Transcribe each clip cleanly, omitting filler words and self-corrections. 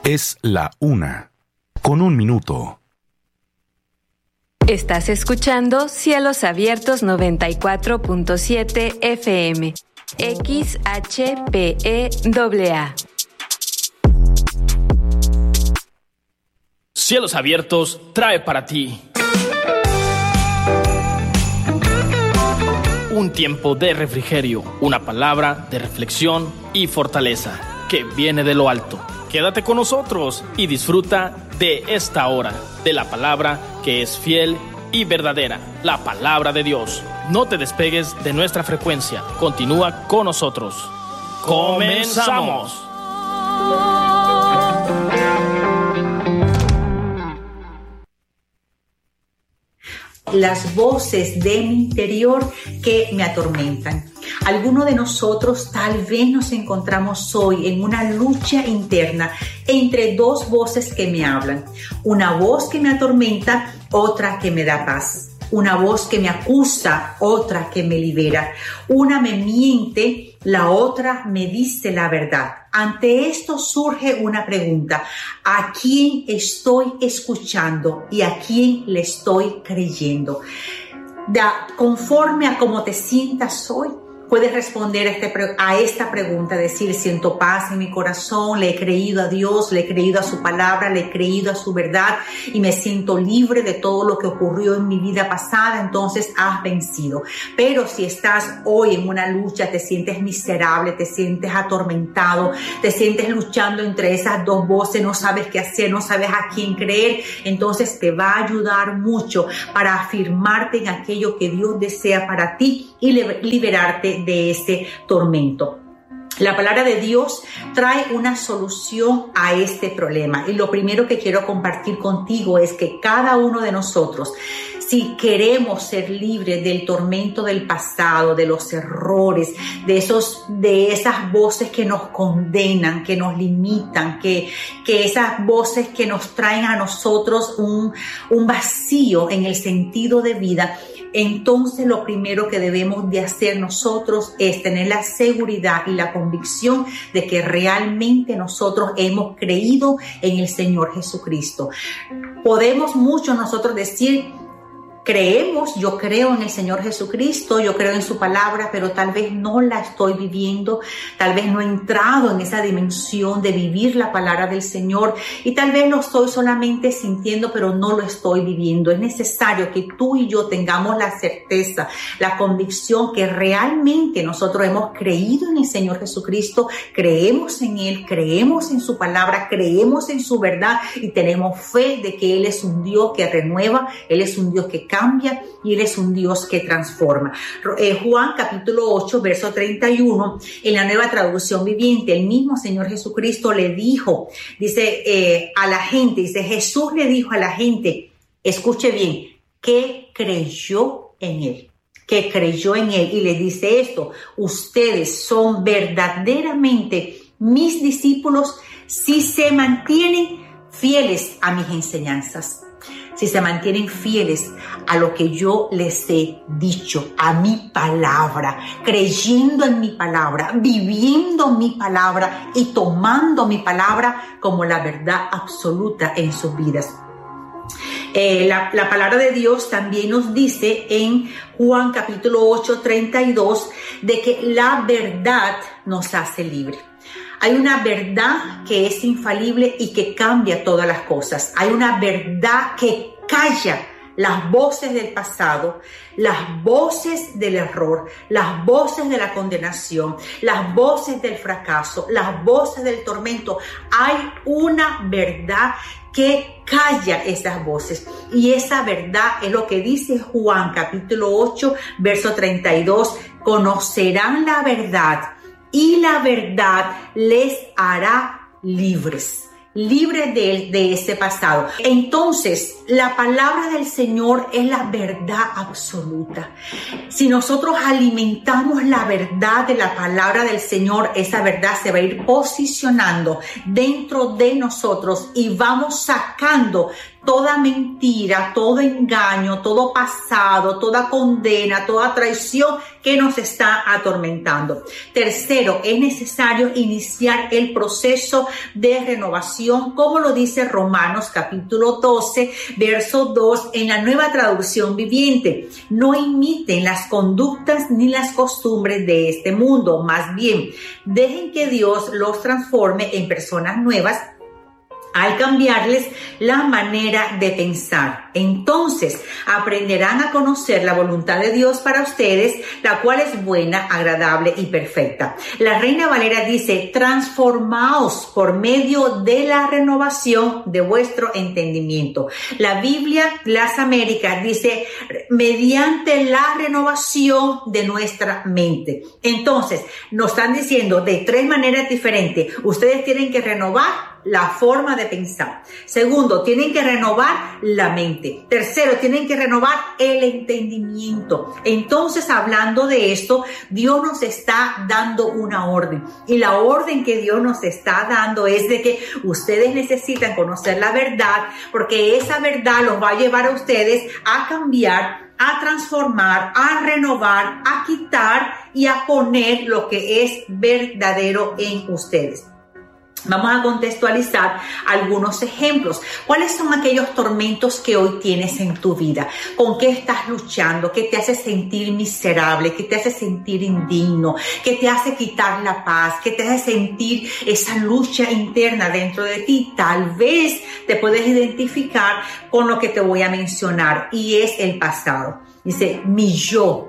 Es la 1:01. Estás escuchando Cielos Abiertos 94.7 FM. XHPEAA. Cielos Abiertos trae para ti un tiempo de refrigerio, una palabra de reflexión y fortaleza que viene de lo alto. Quédate con nosotros y disfruta de esta hora, de la palabra que es fiel y verdadera, la palabra de Dios. No te despegues de nuestra frecuencia, continúa con nosotros. ¡Comenzamos! Las voces de mi interior que me atormentan. Algunos de nosotros tal vez nos encontramos hoy en una lucha interna entre dos voces que me hablan. Una voz que me atormenta, otra que me da paz. Una voz que me acusa, otra que me libera. Una me miente, la otra me dice la verdad. Ante esto surge una pregunta: ¿a quién estoy escuchando y a quién le estoy creyendo? Conforme a cómo te sientas hoy, puedes responder a esta pregunta, decir: siento paz en mi corazón, le he creído a Dios, le he creído a su palabra, le he creído a su verdad y me siento libre de todo lo que ocurrió en mi vida pasada. Entonces has vencido. Pero si estás hoy en una lucha, te sientes miserable, te sientes atormentado, te sientes luchando entre esas dos voces, no sabes qué hacer, no sabes a quién creer, entonces te va a ayudar mucho para afirmarte en aquello que Dios desea para ti y liberarte de ese tormento. La palabra de Dios trae una solución a este problema. Y lo primero que quiero compartir contigo es que cada uno de nosotros, si queremos ser libres del tormento del pasado, de los errores, de esas voces que nos condenan, que nos limitan, que esas voces que nos traen a nosotros un vacío en el sentido de vida, entonces lo primero que debemos de hacer nosotros es tener la seguridad y la convicción de que realmente nosotros hemos creído en el Señor Jesucristo. Podemos muchos nosotros decir: yo creo en el Señor Jesucristo, yo creo en su palabra, pero tal vez no la estoy viviendo, tal vez no he entrado en esa dimensión de vivir la palabra del Señor y tal vez lo estoy solamente sintiendo, pero no lo estoy viviendo. Es necesario que tú y yo tengamos la certeza, la convicción que realmente nosotros hemos creído en el Señor Jesucristo, creemos en Él, creemos en su palabra, creemos en su verdad y tenemos fe de que Él es un Dios que renueva, Él es un Dios que cambia y Él es un Dios que transforma. Juan capítulo 8 verso 31 en la Nueva Traducción Viviente, el mismo Señor Jesucristo le dijo, a la gente, Jesús le dijo a la gente, escuche bien, que creyó en Él. Que creyó en Él y le dice esto: ustedes son verdaderamente mis discípulos si se mantienen fieles a mis enseñanzas. Si se mantienen fieles a lo que yo les he dicho, a mi palabra, creyendo en mi palabra, viviendo mi palabra y tomando mi palabra como la verdad absoluta en sus vidas. La palabra de Dios también nos dice en Juan capítulo 8, 32, de que la verdad nos hace libre. Hay una verdad que es infalible y que cambia todas las cosas. Hay una verdad que calla las voces del pasado, las voces del error, las voces de la condenación, las voces del fracaso, las voces del tormento. Hay una verdad que calla esas voces. Y esa verdad es lo que dice Juan capítulo 8, verso 32. Conocerán la verdad y la verdad les hará libres de ese pasado. Entonces, la palabra del Señor es la verdad absoluta. Si nosotros alimentamos la verdad de la palabra del Señor, esa verdad se va a ir posicionando dentro de nosotros y vamos sacando toda mentira, todo engaño, todo pasado, toda condena, toda traición que nos está atormentando. Tercero, es necesario iniciar el proceso de renovación, como lo dice Romanos capítulo 12, verso 2, en la Nueva Traducción Viviente. No imiten las conductas ni las costumbres de este mundo, más bien, dejen que Dios los transforme en personas nuevas al cambiarles la manera de pensar. Entonces aprenderán a conocer la voluntad de Dios para ustedes, la cual es buena, agradable y perfecta. La Reina Valera dice: transformaos por medio de la renovación de vuestro entendimiento. La Biblia, las Américas, dice: mediante la renovación de nuestra mente. Entonces nos están diciendo de 3 maneras diferentes. Ustedes tienen que renovar la forma de pensar. Segundo, tienen que renovar la mente. Tercero, tienen que renovar el entendimiento. Entonces, hablando de esto, Dios nos está dando una orden. Y la orden que Dios nos está dando es de que ustedes necesitan conocer la verdad, porque esa verdad los va a llevar a ustedes a cambiar, a transformar, a renovar, a quitar y a poner lo que es verdadero en ustedes. Vamos a contextualizar algunos ejemplos. ¿Cuáles son aquellos tormentos que hoy tienes en tu vida? ¿Con qué estás luchando? ¿Qué te hace sentir miserable? ¿Qué te hace sentir indigno? ¿Qué te hace quitar la paz? ¿Qué te hace sentir esa lucha interna dentro de ti? Tal vez te puedes identificar con lo que te voy a mencionar, y es el pasado. Dice: mi yo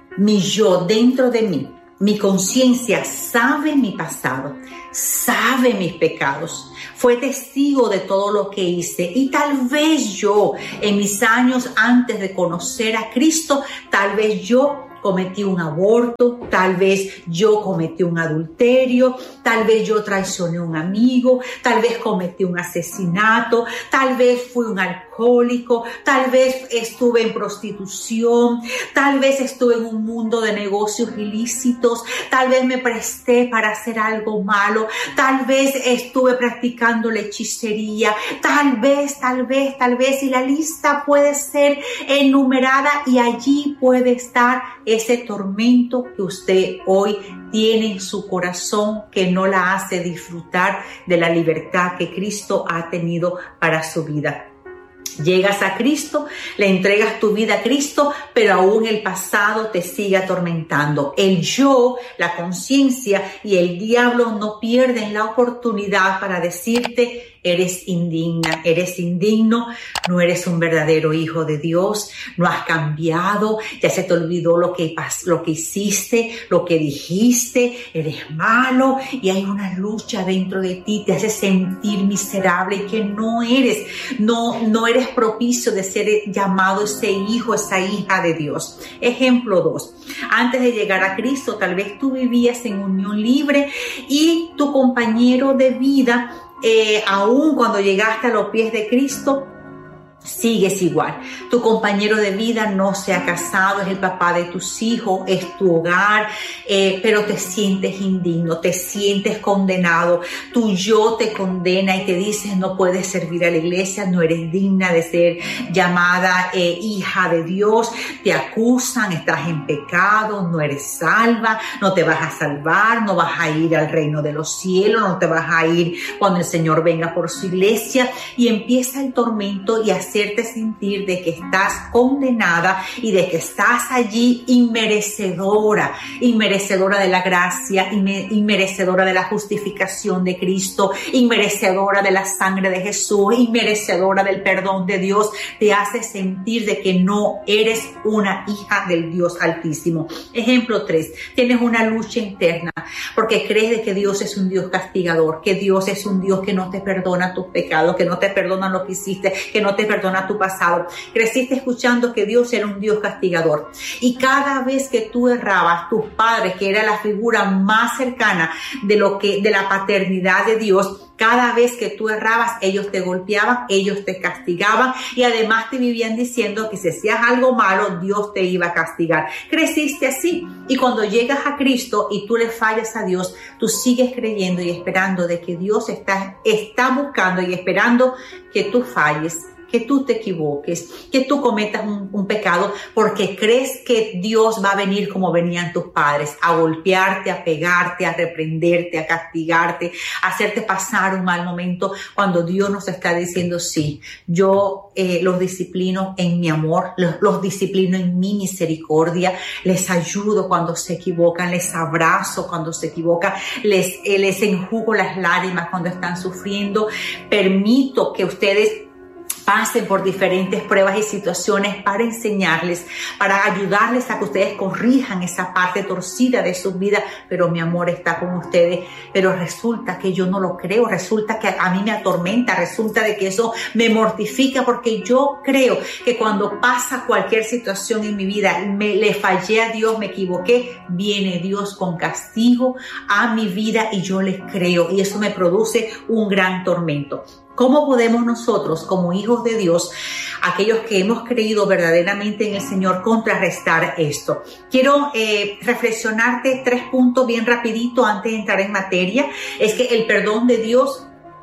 dentro de mí. Mi conciencia sabe mi pasado, sabe mis pecados, fue testigo de todo lo que hice, y tal vez yo, en mis años antes de conocer a Cristo, tal vez yo cometí un aborto, tal vez yo cometí un adulterio, tal vez yo traicioné a un amigo, tal vez cometí un asesinato, tal vez fui un alcohólico, tal vez estuve en prostitución, tal vez estuve en un mundo de negocios ilícitos, tal vez me presté para hacer algo malo, tal vez estuve practicando la hechicería, tal vez, y la lista puede ser enumerada, y allí puede estar ese tormento que usted hoy tiene en su corazón, que no la hace disfrutar de la libertad que Cristo ha tenido para su vida. Llegas a Cristo, le entregas tu vida a Cristo, pero aún el pasado te sigue atormentando. El yo, la conciencia y el diablo no pierden la oportunidad para decirte: eres indigna, eres indigno, no eres un verdadero hijo de Dios, no has cambiado, ya se te olvidó lo que hiciste, lo que dijiste, eres malo, y hay una lucha dentro de ti, te hace sentir miserable y que no eres propicio de ser llamado ese hijo, esa hija de Dios. Ejemplo 2. Antes de llegar a Cristo, tal vez tú vivías en unión libre y tu compañero de vida, aún cuando llegaste a los pies de Cristo, sigues igual. Tu compañero de vida no se ha casado, es el papá de tus hijos, es tu hogar, pero te sientes indigno, te sientes condenado. Tu yo te condena y te dice: no puedes servir a la iglesia, no eres digna de ser llamada hija de Dios. Te acusan, estás en pecado, no eres salva, no te vas a salvar, no vas a ir al reino de los cielos, no te vas a ir cuando el Señor venga por su iglesia. Y empieza el tormento y hacerte sentir de que estás condenada y de que estás allí inmerecedora de la gracia, inmerecedora de la justificación de Cristo, inmerecedora de la sangre de Jesús, inmerecedora del perdón de Dios. Te hace sentir de que no eres una hija del Dios Altísimo. Ejemplo 3. Tienes una lucha interna porque crees de que Dios es un Dios castigador, que Dios es un Dios que no te perdona tus pecados, que no te perdona lo que hiciste, que no te perdona tu pasado. Creciste escuchando que Dios era un Dios castigador, y cada vez que tú errabas, tus padres, que era la figura más cercana de la paternidad de Dios, cada vez que tú errabas, ellos te golpeaban, ellos te castigaban, y además te vivían diciendo que si hacías algo malo, Dios te iba a castigar. Creciste así, y cuando llegas a Cristo y tú le fallas a Dios, tú sigues creyendo y esperando de que Dios está buscando y esperando que tú falles que tú te equivoques, que tú cometas un pecado porque crees que Dios va a venir como venían tus padres, a golpearte, a pegarte, a reprenderte, a castigarte, a hacerte pasar un mal momento, cuando Dios nos está diciendo, sí, yo los disciplino en mi amor, los disciplino en mi misericordia, les ayudo cuando se equivocan, les abrazo cuando se equivocan, les enjugo las lágrimas cuando están sufriendo, permito que ustedes pasen por diferentes pruebas y situaciones para enseñarles, para ayudarles a que ustedes corrijan esa parte torcida de sus vidas, pero mi amor está con ustedes. Pero resulta que yo no lo creo, resulta que a mí me atormenta, resulta de que eso me mortifica, porque yo creo que cuando pasa cualquier situación en mi vida, le fallé a Dios, me equivoqué, viene Dios con castigo a mi vida y yo les creo, y eso me produce un gran tormento. ¿Cómo podemos nosotros, como hijos de Dios, aquellos que hemos creído verdaderamente en el Señor, contrarrestar esto? Quiero reflexionarte 3 puntos bien rapidito antes de entrar en materia. Es que el perdón de Dios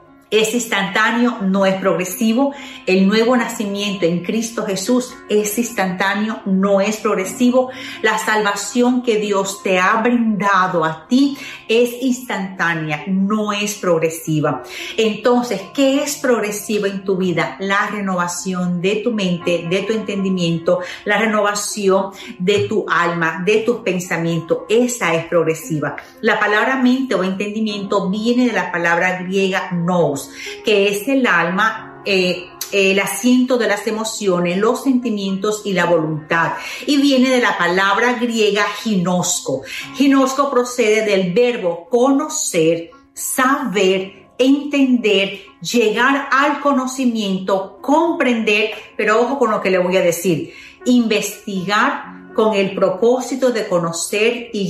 es instantáneo, no es progresivo. El nuevo nacimiento en Cristo Jesús es instantáneo, no es progresivo. La salvación que Dios te ha brindado a ti es instantánea, no es progresiva. Entonces, ¿qué es progresivo en tu vida? La renovación de tu mente, de tu entendimiento, la renovación de tu alma, de tus pensamientos. Esa es progresiva. La palabra mente o entendimiento viene de la palabra griega nous, que es el alma, el asiento de las emociones, los sentimientos y la voluntad. Y viene de la palabra griega ginosko. Ginosko procede del verbo conocer, saber, entender, llegar al conocimiento, comprender, pero ojo con lo que le voy a decir, investigar con el propósito de conocer y